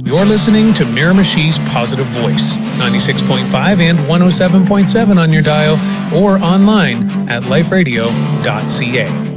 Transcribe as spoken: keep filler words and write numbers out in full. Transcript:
You're listening to Miramichi's Positive Voice, ninety-six point five and one oh seven point seven on your dial or online at life radio dot c a.